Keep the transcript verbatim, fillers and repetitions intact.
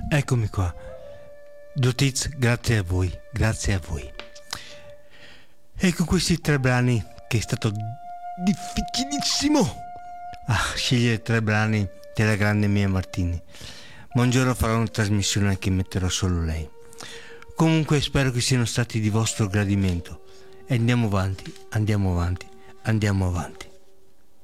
Eccomi qua. Dotiz, grazie a voi, grazie a voi. E con questi tre brani, che è stato difficilissimo a scegliere tre brani della grande Mia Martini, ma un giorno farò una trasmissione in cui metterò solo lei. Comunque spero che siano stati di vostro gradimento. E andiamo avanti, andiamo avanti, andiamo avanti.